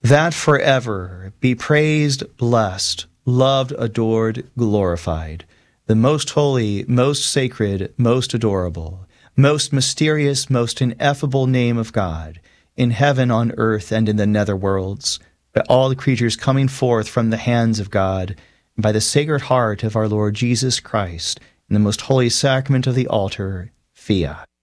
that forever be praised, blessed, loved, adored, glorified, the most holy, most sacred, most adorable, most mysterious, most ineffable name of God, in heaven, on earth, and in the nether worlds, by all the creatures coming forth from the hands of God, and by the Sacred Heart of our Lord Jesus Christ, in the most holy sacrament of the altar, fiat.